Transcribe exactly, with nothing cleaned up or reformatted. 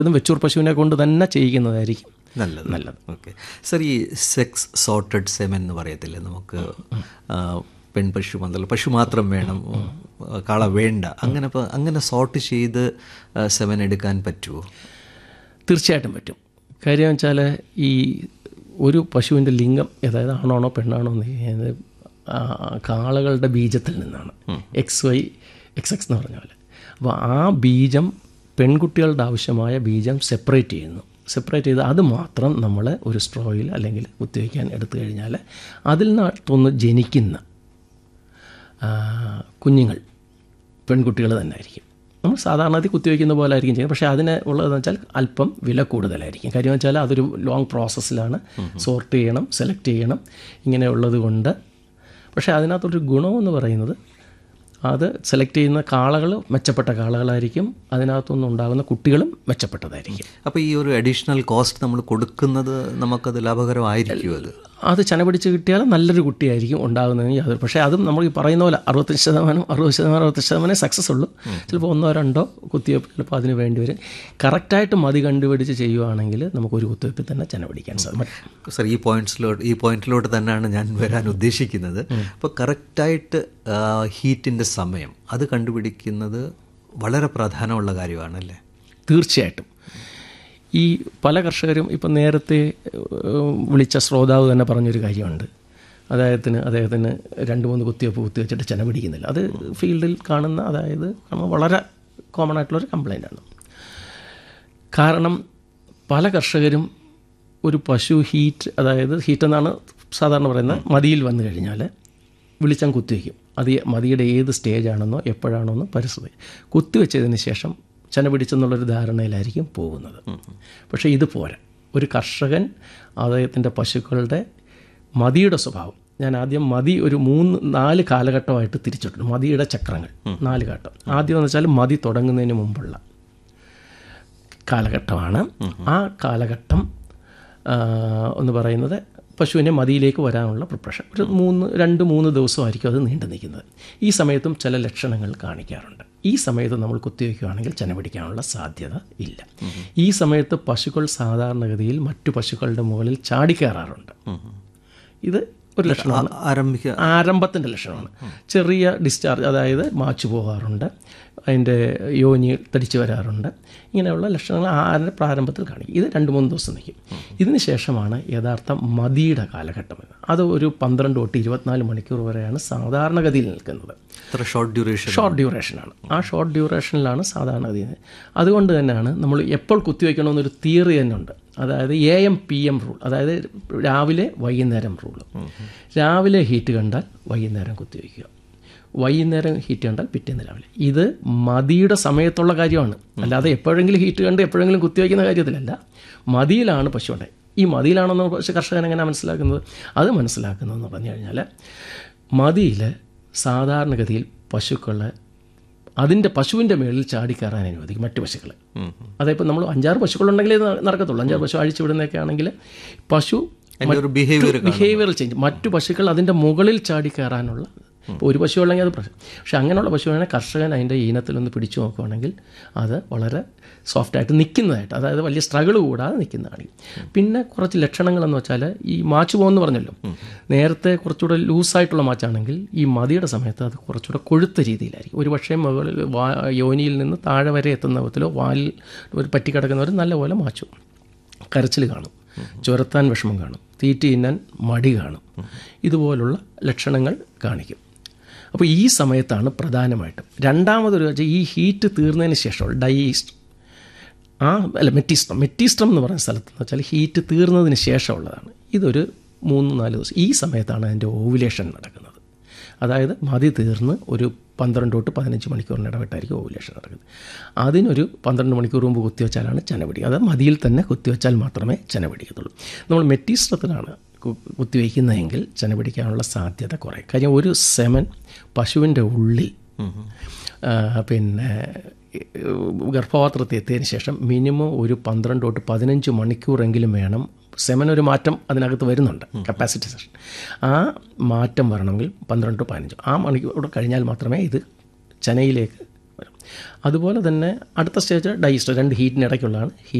ഇതും വെച്ചൂർ പശുവിനെ കൊണ്ട് തന്നെ ചെയ്യിക്കുന്നതായിരിക്കും നല്ലത്. നല്ലത്. ഓക്കെ സർ, ഈ സെക്സ് സോർട്ടഡ് സെമൻ എന്ന് പറയത്തില്ലേ, നമുക്ക് പെൺപശു മുതൽ പശു മാത്രം വേണം, കാള വേണ്ട, അങ്ങനെ അങ്ങനെ സോർട്ട് ചെയ്ത് സെമൻ എടുക്കാൻ പറ്റുമോ? തീർച്ചയായിട്ടും പറ്റും. കാര്യം വെച്ചാൽ ഈ ഒരു പശുവിൻ്റെ ലിംഗം അതായത് ആണാണോ പെണ്ണാണോ എന്ന് ചെയ്യുന്നത് കാളകളുടെ ബീജത്തിൽ നിന്നാണ്. എക്സ് വൈ എക്സ് എക്സ് എന്ന് പറഞ്ഞ പോലെ. അപ്പോൾ ആ ബീജം പെൺകുട്ടികളുടെ ആവശ്യമായ ബീജം സെപ്പറേറ്റ് ചെയ്യുന്നു. സെപ്പറേറ്റ് ചെയ്ത് അത് മാത്രം നമ്മൾ ഒരു സ്ട്രോയിൽ അല്ലെങ്കിൽ കുത്തിവയ്ക്കാൻ എടുത്തു കഴിഞ്ഞാൽ അതിൽ നിന്നൊന്ന് ജനിക്കുന്ന കുഞ്ഞുങ്ങൾ പെൺകുട്ടികൾ തന്നെ ആയിരിക്കും. നമ്മൾ സാധാരണ കുത്തിവയ്ക്കുന്ന പോലെ ആയിരിക്കും ചെയ്യുന്നത്. പക്ഷേ അതിന് ഉള്ളതെന്ന് വെച്ചാൽ അല്പം വില കൂടുതലായിരിക്കും. കാര്യം വെച്ചാൽ അതൊരു ലോങ് പ്രോസസ്സിലാണ്. സോർട്ട് ചെയ്യണം, സെലക്ട് ചെയ്യണം, ഇങ്ങനെയുള്ളത് കൊണ്ട്. പക്ഷേ അതിനകത്തൊരു ഗുണമെന്ന് പറയുന്നത് അത് സെലക്ട് ചെയ്യുന്ന കാളകൾ മെച്ചപ്പെട്ട കാളകളായിരിക്കും, അതിനകത്തുനിന്ന് ഉണ്ടാകുന്ന കുട്ടികളും മെച്ചപ്പെട്ടതായിരിക്കും. അപ്പോൾ ഈ ഒരു അഡീഷണൽ കോസ്റ്റ് നമ്മൾ കൊടുക്കുന്നത് നമുക്കത് ലാഭകരമായിരിക്കും. അത് അത് ചന പിടിച്ച് കിട്ടിയാൽ നല്ലൊരു കുട്ടിയായിരിക്കും ഉണ്ടാകുന്നതിന് യാതൊരു. പക്ഷേ അതും നമ്മൾ ഈ പറയുന്ന പോലെ അറുപത്തഞ്ച് ശതമാനം അറുപത് ശതമാനം അറുപത്തി ശതമാനം സക്സസ് ഉള്ളൂ. ചിലപ്പോൾ ഒന്നോ രണ്ടോ കുത്തിവയ്പ്പ് ചിലപ്പോൾ അതിന് വേണ്ടി വരും. കറക്റ്റായിട്ട് മതി കണ്ടുപിടിച്ച് ചെയ്യുവാണെങ്കിൽ നമുക്കൊരു കുത്തിവയ്പ്പിൽ തന്നെ ചന പിടിക്കാൻ സാധിക്കും. സർ, ഈ പോയിന്റ്സിലോട്ട് ഈ പോയിന്റിലോട്ട് തന്നെയാണ് ഞാൻ വരാൻ ഉദ്ദേശിക്കുന്നത്. അപ്പോൾ കറക്റ്റായിട്ട് ഹീറ്റിൻ്റെ സമയം അത് കണ്ടുപിടിക്കുന്നത് വളരെ പ്രധാനമുള്ള കാര്യമാണല്ലേ? തീർച്ചയായിട്ടും. ഈ പല കർഷകരും ഇപ്പം നേരത്തെ വിളിച്ച ശ്രോതാവ് തന്നെ പറഞ്ഞൊരു കാര്യമുണ്ട്. അദ്ദേഹത്തിന് അദ്ദേഹത്തിന് രണ്ട് മൂന്ന് കുത്തിവയ്പ്പ് കുത്തി വെച്ചിട്ട് ചെന പിടിക്കുന്നില്ല. അത് ഫീൽഡിൽ കാണുന്ന അതായത് വളരെ കോമൺ ആയിട്ടുള്ളൊരു കംപ്ലൈൻ്റാണ്. കാരണം പല കർഷകരും ഒരു പശു ഹീറ്റ് അതായത് ഹീറ്റ് എന്നാണ് സാധാരണ പറയുന്നത്, മതിയിൽ വന്നു കഴിഞ്ഞാൽ വിളിച്ചാൽ കുത്തിവയ്ക്കും. അത് മതിയുടെ ഏത് സ്റ്റേജാണെന്നോ എപ്പോഴാണെന്നോ പരിസ്ഥിതി കുത്തിവെച്ചതിന് ശേഷം ചെന പിടിച്ചെന്നുള്ളൊരു ധാരണയിലായിരിക്കും പോകുന്നത്. പക്ഷേ ഇത് പോരാ. ഒരു കർഷകൻ അദ്ദേഹത്തിൻ്റെ പശുക്കളുടെ മതിയുടെ സ്വഭാവം, ഞാൻ ആദ്യം മതി ഒരു മൂന്ന് നാല് കാലഘട്ടമായിട്ട് തിരിച്ചിട്ടുണ്ട്. മതിയുടെ ചക്രങ്ങൾ നാല് ഘട്ടം. ആദ്യം എന്ന് വെച്ചാൽ മതി തുടങ്ങുന്നതിന് മുമ്പുള്ള കാലഘട്ടമാണ്. ആ കാലഘട്ടം എന്ന് പറയുന്നത് പശുവിനെ മതിയിലേക്ക് വരാനുള്ള പ്രിപ്പറേഷൻ. ഒരു മൂന്ന് രണ്ട് മൂന്ന് ദിവസമായിരിക്കും അത് നീണ്ടു നിൽക്കുന്നത്. ഈ സമയത്തും ചില ലക്ഷണങ്ങൾ കാണിക്കാറുണ്ട്. ഈ സമയത്ത് നമ്മൾ കുത്തിവയ്ക്കുകയാണെങ്കിൽ ചെന പിടിക്കാനുള്ള സാധ്യത ഇല്ല. ഈ സമയത്ത് പശുക്കൾ സാധാരണഗതിയിൽ മറ്റു പശുക്കളുടെ മുകളിൽ ചാടിക്കയറാറുണ്ട്. ഇത് ഒരു ലക്ഷണമാണ്, ആരംഭിക്കുക ആരംഭത്തിൻ്റെ ലക്ഷണമാണ്. ചെറിയ ഡിസ്ചാർജ് അതായത് മാച്ചു പോകാറുണ്ട്, അതിൻ്റെ യോനി തടിച്ചു വരാറുണ്ട്. ഇങ്ങനെയുള്ള ലക്ഷണങ്ങൾ ആരുടെ പ്രാരംഭത്തിൽ കാണിക്കും. ഇത് രണ്ട് മൂന്ന് ദിവസം നിൽക്കും. ഇതിന് ശേഷമാണ് യഥാർത്ഥ മതിയുടെ കാലഘട്ടം. അത് ഒരു പന്ത്രണ്ട് തൊട്ട് ഇരുപത്തിനാല് മണിക്കൂർ വരെയാണ് സാധാരണഗതിയിൽ നിൽക്കുന്നത്. Short duration short ഡ്യൂറേഷനാണ്. ആ ഷോർട്ട് ഡ്യൂറേഷനിലാണ് സാധാരണഗതി. അതുകൊണ്ട് തന്നെയാണ് നമ്മൾ എപ്പോൾ കുത്തിവയ്ക്കണമെന്നൊരു തിയറി തന്നെ ഉണ്ട്. അതായത് A M P M rule, അതായത് രാവിലെ വൈകുന്നേരം റൂള്. രാവിലെ ഹീറ്റ് കണ്ടാൽ വൈകുന്നേരം കുത്തിവയ്ക്കുക, വൈകുന്നേരം ഹീറ്റ് കണ്ടാൽ പിറ്റേന്ന് രാവിലെ. ഇത് മതിയുടെ സമയത്തുള്ള കാര്യമാണ്. അല്ലാതെ എപ്പോഴെങ്കിലും ഹീറ്റ് കണ്ട് എപ്പോഴെങ്കിലും കുത്തിവയ്ക്കുന്ന കാര്യത്തിലല്ല. മതിയിലാണ് പശു ഉണ്ടായി. ഈ മതിയിലാണെന്ന് പക്ഷേ കർഷകൻ എങ്ങനെ മനസ്സിലാക്കുന്നത്? അത് മനസ്സിലാക്കുന്നതെന്ന് പറഞ്ഞു കഴിഞ്ഞാൽ മതിയിൽ സാധാരണഗതിയിൽ പശുക്കളെ അതിൻ്റെ പശുവിൻ്റെ മേളിൽ ചാടിക്കയറാൻ അനുവദിക്കും മറ്റു പശുക്കളെ. അതായത് നമ്മൾ അഞ്ചാറ് പശുക്കളുണ്ടെങ്കിലേ നടക്കത്തുള്ളൂ. അഞ്ചാറ് പശു അഴിച്ചു വിടുന്നതൊക്കെ ആണെങ്കിൽ പശു ബിഹേവിയറൽ ചേഞ്ച്, മറ്റു പശുക്കൾ അതിൻ്റെ മുകളിൽ ചാടിക്കയറാനുള്ള. ഇപ്പോൾ ഒരു പശു ഉള്ളെങ്കിൽ അത് പ്രശ്നം. പക്ഷേ അങ്ങനെയുള്ള പശുവിനെ കർഷകൻ അതിൻ്റെ ഈനത്തിലൊന്ന് പിടിച്ചു നോക്കുകയാണെങ്കിൽ അത് വളരെ സോഫ്റ്റായിട്ട് നിൽക്കുന്നതായിട്ട്, അതായത് വലിയ സ്ട്രഗിൾ കൂടാതെ നിൽക്കുന്നതാണ്. പിന്നെ കുറച്ച് ലക്ഷണങ്ങളെന്ന് വെച്ചാൽ ഈ മാച്ച് പോകുമെന്ന് പറഞ്ഞല്ലോ, നേരത്തെ കുറച്ചുകൂടെ ലൂസായിട്ടുള്ള മാച്ചാണെങ്കിൽ ഈ മതിയുടെ സമയത്ത് അത് കുറച്ചുകൂടെ കൊഴുത്ത രീതിയിലായിരിക്കും. ഒരു പക്ഷേ മുകളിൽ വാ യോനിയിൽ നിന്ന് താഴെ വരെ എത്തുന്ന വിധത്തിലോ വാലിൽ ഒരു പറ്റിക്കിടക്കുന്നവർ നല്ലപോലെ മാച്ചു. കരച്ചിൽ കാണും, ചുരത്താൻ വിഷമം കാണും, തീറ്റി തിന്നാൻ മടി കാണും. ഇതുപോലുള്ള ലക്ഷണങ്ങൾ കാണിക്കും. അപ്പോൾ ഈ സമയത്താണ് പ്രധാനമായിട്ടും. രണ്ടാമതൊരു വെച്ചാൽ ഈ ഹീറ്റ് തീർന്നതിന് ശേഷം ഡൈസ്റ്റ് ആ അല്ല മെറ്റിസ്ട്രം മെറ്റിസ്ട്രം എന്ന് പറയുന്ന സ്ഥലത്ത് എന്ന് വെച്ചാൽ ഹീറ്റ് തീർന്നതിന് ശേഷമുള്ളതാണ്. ഇതൊരു മൂന്ന് നാല് ദിവസം. ഈ സമയത്താണ് അതിൻ്റെ ഓവുലേഷൻ നടക്കുന്നത്. അതായത് മതി തീർന്ന് ഒരു പന്ത്രണ്ട് തൊട്ട് പതിനഞ്ച് മണിക്കൂറിന് ഇടവിട്ടായിരിക്കും ഓവുലേഷൻ നടക്കുന്നത്. അതിനൊരു പന്ത്രണ്ട് മണിക്കൂർ മുമ്പ് കുത്തിവെച്ചാലാണ് ചെന പിടിക്കുക. അത് മതിയിൽ തന്നെ കുത്തിവെച്ചാൽ മാത്രമേ ചെന പിടിക്കത്തുള്ളൂ. നമ്മൾ മെറ്റിസ്ട്രത്തിലാണ് കുത്തിവയ്ക്കുന്നതെങ്കിൽ ചെന പിടിക്കാനുള്ള സാധ്യത കുറയും. കാര്യം ഒരു സെമൻ പശുവിൻ്റെ ഉള്ളിൽ പിന്നെ ഗർഭപാത്രത്തിൽ എത്തിയതിന് ശേഷം മിനിമം ഒരു പന്ത്രണ്ട് തൊട്ട് പതിനഞ്ച് മണിക്കൂറെങ്കിലും വേണം. സെമൻ ഒരു മാറ്റം അതിനകത്ത് വരുന്നുണ്ട്, കപ്പാസിറ്റി സെഷൻ. ആ മാറ്റം വരണമെങ്കിൽ പന്ത്രണ്ട് ടു പതിനഞ്ച് ആ മണിക്കൂർ കഴിഞ്ഞാൽ മാത്രമേ ഇത് ചെനയിലേക്ക് വരും. അതുപോലെ തന്നെ അടുത്ത സ്റ്റേജ് ഡൈസ്റ്റർ, രണ്ട് ഹീറ്റിന് ഇടയ്ക്കുള്ളതാണ്.